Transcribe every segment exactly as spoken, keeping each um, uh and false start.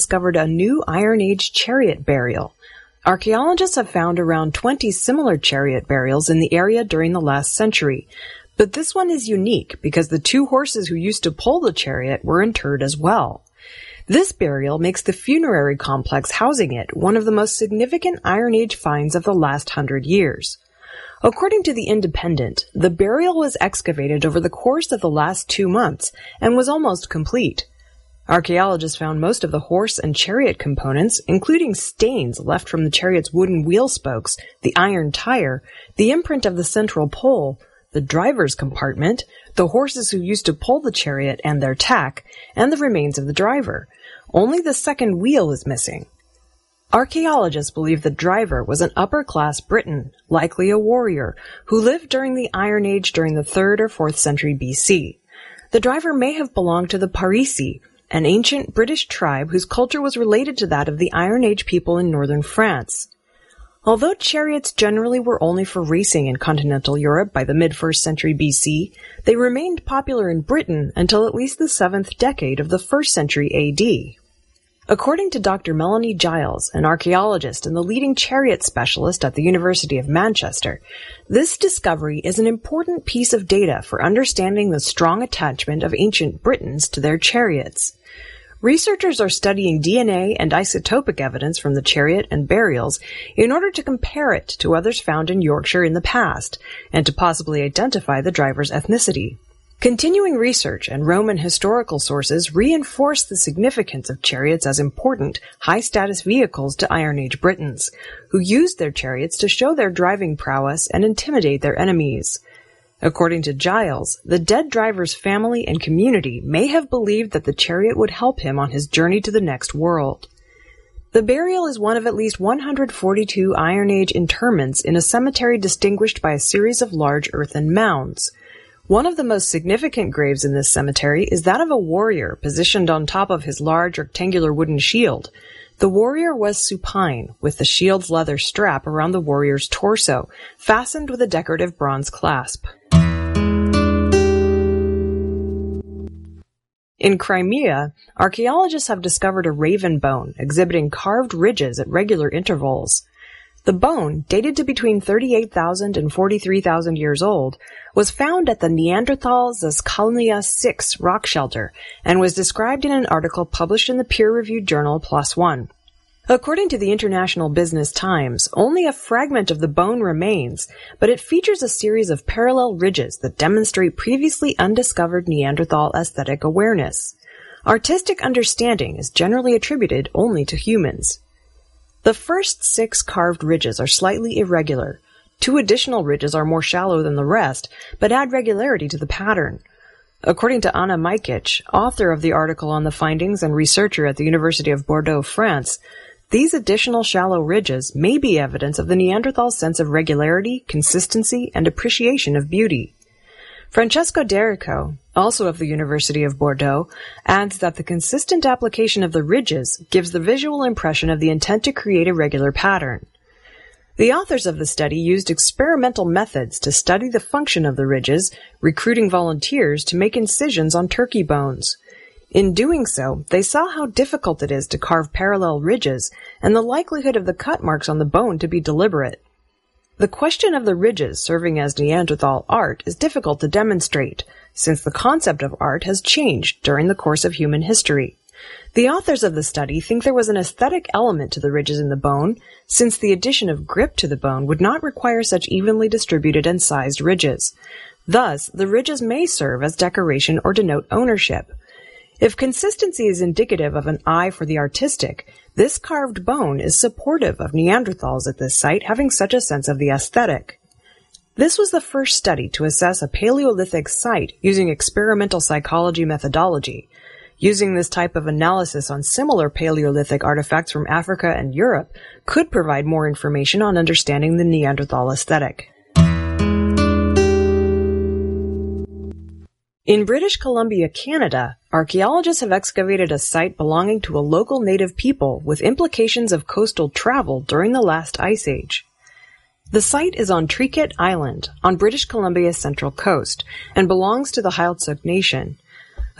discovered a new Iron Age chariot burial. Archaeologists have found around twenty similar chariot burials in the area during the last century, but this one is unique because the two horses who used to pull the chariot were interred as well. This burial makes the funerary complex housing it one of the most significant Iron Age finds of the last hundred years. According to The Independent, the burial was excavated over the course of the last two months and was almost complete. Archaeologists found most of the horse and chariot components, including stains left from the chariot's wooden wheel spokes, the iron tire, the imprint of the central pole, the driver's compartment, the horses who used to pull the chariot and their tack, and the remains of the driver. Only the second wheel is missing. Archaeologists believe the driver was an upper-class Briton, likely a warrior, who lived during the Iron Age during the third or fourth century B C. The driver may have belonged to the Parisii, an ancient British tribe whose culture was related to that of the Iron Age people in northern France. Although chariots generally were only for racing in continental Europe by the mid-first century B C, they remained popular in Britain until at least the seventh decade of the first century A D. According to Doctor Melanie Giles, an archaeologist and the leading chariot specialist at the University of Manchester, this discovery is an important piece of data for understanding the strong attachment of ancient Britons to their chariots. Researchers are studying D N A and isotopic evidence from the chariot and burials in order to compare it to others found in Yorkshire in the past, and to possibly identify the driver's ethnicity. Continuing research and Roman historical sources reinforce the significance of chariots as important, high-status vehicles to Iron Age Britons, who used their chariots to show their driving prowess and intimidate their enemies. According to Giles, the dead driver's family and community may have believed that the chariot would help him on his journey to the next world. The burial is one of at least one hundred forty-two Iron Age interments in a cemetery distinguished by a series of large earthen mounds. One of the most significant graves in this cemetery is that of a warrior positioned on top of his large rectangular wooden shield. The warrior was supine, with the shield's leather strap around the warrior's torso, fastened with a decorative bronze clasp. In Crimea, archaeologists have discovered a raven bone exhibiting carved ridges at regular intervals. The bone, dated to between thirty-eight thousand and forty-three thousand years old, was found at the Neanderthal Zaskalnia six rock shelter and was described in an article published in the peer-reviewed journal PLOS ONE. According to the International Business Times, only a fragment of the bone remains, but it features a series of parallel ridges that demonstrate previously undiscovered Neanderthal aesthetic awareness. Artistic understanding is generally attributed only to humans. The first six carved ridges are slightly irregular. Two additional ridges are more shallow than the rest, but add regularity to the pattern. According to Anna Majkic, author of the article on the findings and researcher at the University of Bordeaux, France, these additional shallow ridges may be evidence of the Neanderthal sense of regularity, consistency, and appreciation of beauty. Francesco D'Errico, also of the University of Bordeaux, adds that the consistent application of the ridges gives the visual impression of the intent to create a regular pattern. The authors of the study used experimental methods to study the function of the ridges, recruiting volunteers to make incisions on turkey bones. In doing so, they saw how difficult it is to carve parallel ridges and the likelihood of the cut marks on the bone to be deliberate. The question of the ridges serving as Neanderthal art is difficult to demonstrate, since the concept of art has changed during the course of human history. The authors of the study think there was an aesthetic element to the ridges in the bone, since the addition of grip to the bone would not require such evenly distributed and sized ridges. Thus, the ridges may serve as decoration or denote ownership. If consistency is indicative of an eye for the artistic, this carved bone is supportive of Neanderthals at this site having such a sense of the aesthetic. This was the first study to assess a Paleolithic site using experimental psychology methodology. Using this type of analysis on similar Paleolithic artifacts from Africa and Europe could provide more information on understanding the Neanderthal aesthetic. In British Columbia, Canada, archaeologists have excavated a site belonging to a local native people with implications of coastal travel during the last ice age. The site is on Treekit Island, on British Columbia's central coast, and belongs to the Heiltsuk Nation.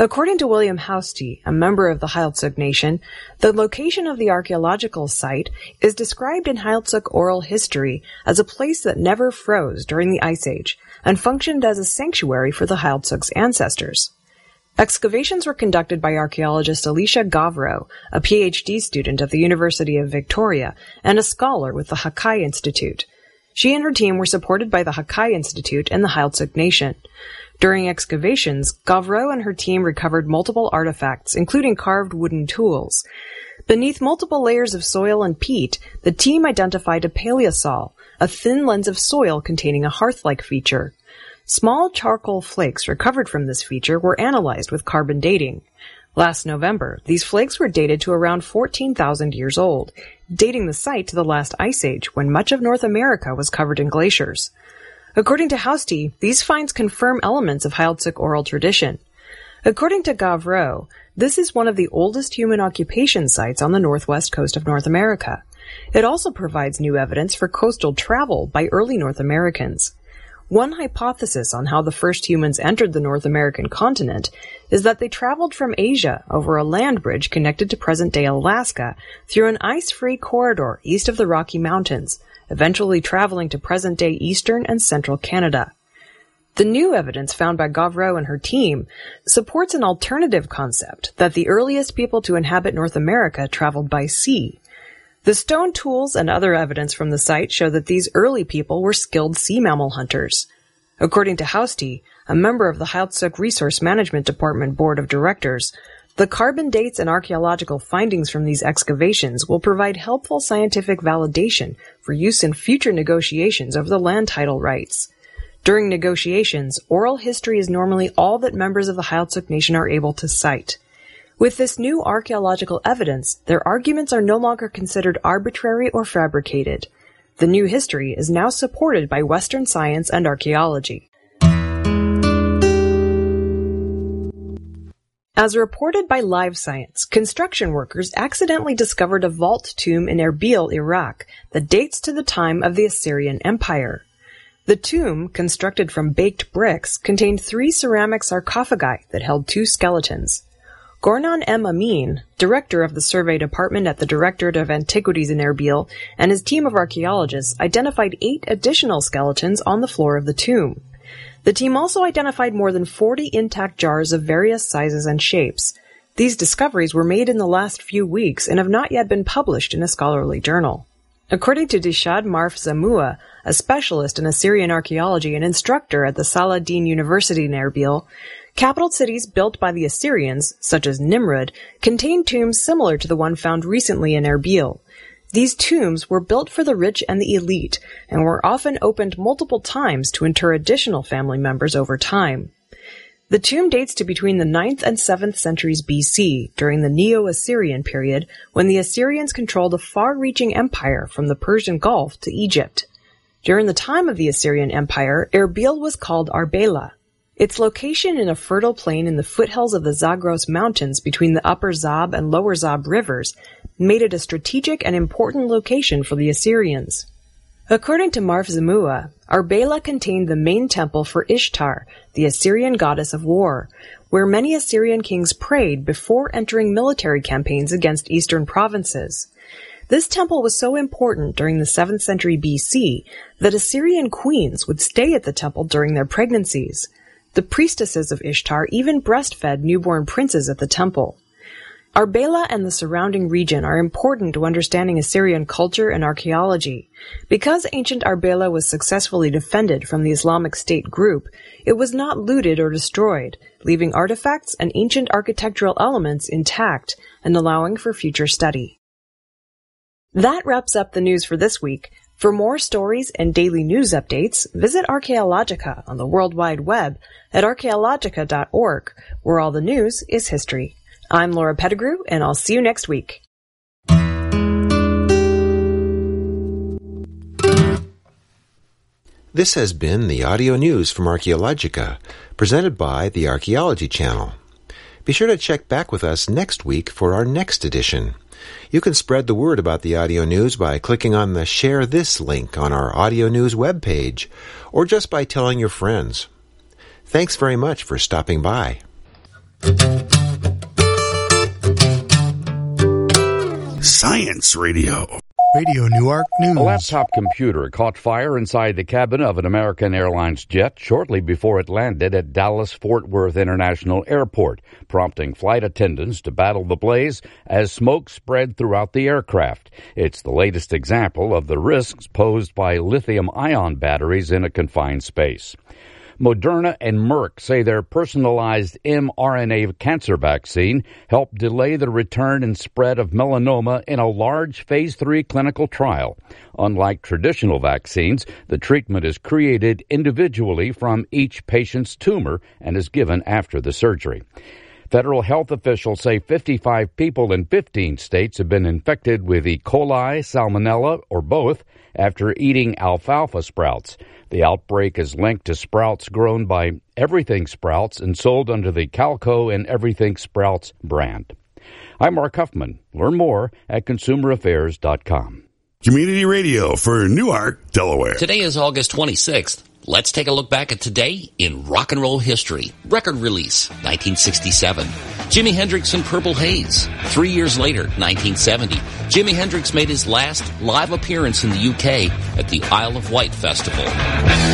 According to William Housty, a member of the Heiltsuk Nation, the location of the archaeological site is described in Heiltsuk oral history as a place that never froze during the Ice Age and functioned as a sanctuary for the Heiltsuk's ancestors. Excavations were conducted by archaeologist Alicia Gavreau, a P H D student at the University of Victoria and a scholar with the Hakai Institute. She and her team were supported by the Hakai Institute and the Heiltsuk Nation. During excavations, Gavreau and her team recovered multiple artifacts, including carved wooden tools. Beneath multiple layers of soil and peat, the team identified a paleosol, a thin lens of soil containing a hearth-like feature. Small charcoal flakes recovered from this feature were analyzed with carbon dating. Last November, these flakes were dated to around fourteen thousand years old, dating the site to the last ice age when much of North America was covered in glaciers. According to Housty, these finds confirm elements of Heiltsuk oral tradition. According to Gavreau, this is one of the oldest human occupation sites on the northwest coast of North America. It also provides new evidence for coastal travel by early North Americans. One hypothesis on how the first humans entered the North American continent is that they traveled from Asia over a land bridge connected to present-day Alaska through an ice-free corridor east of the Rocky Mountains, eventually traveling to present-day eastern and central Canada. The new evidence found by Gavreau and her team supports an alternative concept that the earliest people to inhabit North America traveled by sea. The stone tools and other evidence from the site show that these early people were skilled sea mammal hunters. According to Housty, a member of the Heiltsuk Resource Management Department Board of Directors, the carbon dates and archaeological findings from these excavations will provide helpful scientific validation for use in future negotiations over the land title rights. During negotiations, oral history is normally all that members of the Heiltsuk Nation are able to cite. With this new archaeological evidence, their arguments are no longer considered arbitrary or fabricated. The new history is now supported by Western science and archaeology. As reported by Live Science, construction workers accidentally discovered a vault tomb in Erbil, Iraq, that dates to the time of the Assyrian Empire. The tomb, constructed from baked bricks, contained three ceramic sarcophagi that held two skeletons. Gornan M. Amin, director of the survey department at the Directorate of Antiquities in Erbil, and his team of archaeologists identified eight additional skeletons on the floor of the tomb. The team also identified more than forty intact jars of various sizes and shapes. These discoveries were made in the last few weeks and have not yet been published in a scholarly journal. According to Dishad Marf Zamua, a specialist in Assyrian archaeology and instructor at the Saladin University in Erbil, capital cities built by the Assyrians, such as Nimrud, contain tombs similar to the one found recently in Erbil. These tombs were built for the rich and the elite, and were often opened multiple times to inter additional family members over time. The tomb dates to between the ninth and seventh centuries B C, during the Neo-Assyrian period, when the Assyrians controlled a far-reaching empire from the Persian Gulf to Egypt. During the time of the Assyrian Empire, Erbil was called Arbela. Its location in a fertile plain in the foothills of the Zagros Mountains between the Upper Zab and Lower Zab rivers made it a strategic and important location for the Assyrians. According to Marf Zamua, Arbela contained the main temple for Ishtar, the Assyrian goddess of war, where many Assyrian kings prayed before entering military campaigns against eastern provinces. This temple was so important during the seventh century B C that Assyrian queens would stay at the temple during their pregnancies. The priestesses of Ishtar even breastfed newborn princes at the temple. Arbela and the surrounding region are important to understanding Assyrian culture and archaeology. Because ancient Arbela was successfully defended from the Islamic State group, it was not looted or destroyed, leaving artifacts and ancient architectural elements intact and allowing for future study. That wraps up the news for this week. For more stories and daily news updates, visit Archaeologica on the World Wide Web at archaeologica dot org, where all the news is history. I'm Laura Pettigrew, and I'll see you next week. This has been the audio news from Archaeologica, presented by the Archaeology Channel. Be sure to check back with us next week for our next edition. You can spread the word about the audio news by clicking on the Share This link on our audio news webpage, or just by telling your friends. Thanks very much for stopping by. Science Radio. Radio Newark News. A laptop computer caught fire inside the cabin of an American Airlines jet shortly before it landed at Dallas-Fort Worth International Airport, prompting flight attendants to battle the blaze as smoke spread throughout the aircraft. It's the latest example of the risks posed by lithium-ion batteries in a confined space. Moderna and Merck say their personalized mRNA cancer vaccine helped delay the return and spread of melanoma in a large phase three clinical trial. Unlike traditional vaccines, the treatment is created individually from each patient's tumor and is given after the surgery. Federal health officials say fifty-five people in fifteen states have been infected with E. coli, salmonella, or both after eating alfalfa sprouts. The outbreak is linked to sprouts grown by Everything Sprouts and sold under the Calco and Everything Sprouts brand. I'm Mark Huffman. Learn more at consumer affairs dot com. Community Radio for Newark, Delaware. Today is August twenty-sixth. Let's take a look back at today in rock and roll history. Record release, nineteen sixty-seven. Jimi Hendrix and Purple Haze. Three years later, nineteen seventy, Jimi Hendrix made his last live appearance in the U K at the Isle of Wight Festival.